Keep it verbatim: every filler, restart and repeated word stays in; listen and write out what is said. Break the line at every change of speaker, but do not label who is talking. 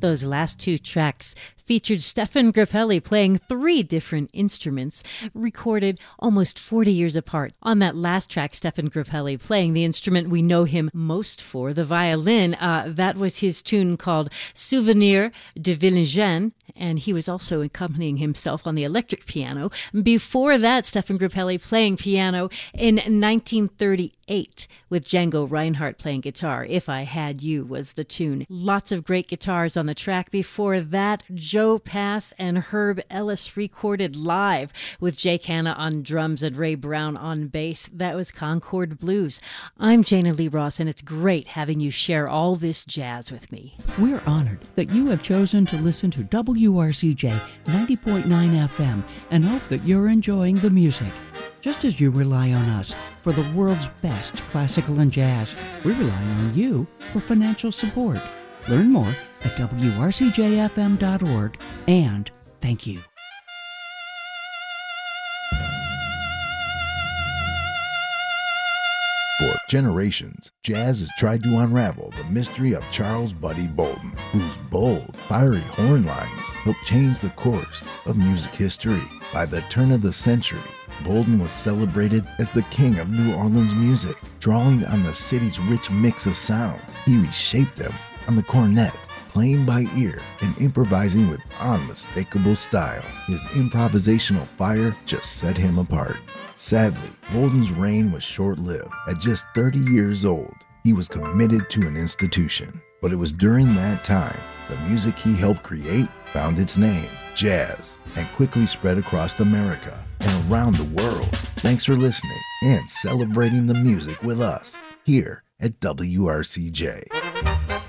Those last two tracks featured Stefan Grappelli playing three different instruments, recorded almost forty years apart. On that last track, Stefan Grappelli playing the instrument we know him most for, the violin. Uh, that was his tune called Souvenir de Villingen, and he was also accompanying himself on the electric piano. Before that, Stefan Grappelli playing piano in nineteen thirty-eight with Django Reinhardt playing guitar. If I Had You was the tune. Lots of great guitars on the track. Before that, Joe Pass and Herb Ellis recorded live with Jake Hanna on drums and Ray Brown on bass. That was Concord Blues. I'm Jana Lee Ross, and it's great having you share all this jazz with me.
We're honored that you have chosen to listen to W R C J ninety point nine F M and hope that you're enjoying the music. Just as you rely on us for the world's best classical and jazz, we rely on you for financial support. Learn more at W R C J F M dot org, and thank you.
For generations, jazz has tried to unravel the mystery of Charles Buddy Bolden, whose bold, fiery horn lines helped change the course of music history. By the turn of the century, Bolden was celebrated as the king of New Orleans music, drawing on the city's rich mix of sounds. He reshaped them on the cornet, playing by ear and improvising with unmistakable style. His improvisational fire just set him apart. Sadly, Bolden's reign was short-lived. At just thirty years old, he was committed to an institution. But it was during that time, the music he helped create found its name, jazz, and quickly spread across America and around the world. Thanks for listening and celebrating the music with us here at W R C J.